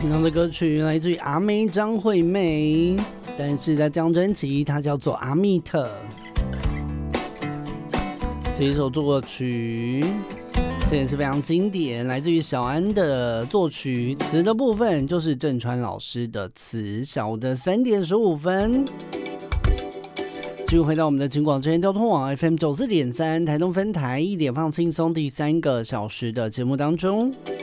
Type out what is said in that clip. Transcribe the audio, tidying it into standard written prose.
听到的歌曲来自于阿妹张惠妹，但是在这张专辑它叫做阿密特。这一首作曲这也是非常经典，来自于小安的作曲，词的部分就是郑川老师的词。下午的3点15分，继续回到我们的警广之前交通网 FM 94.3台东分台1点放轻松第3个小时的节目当中。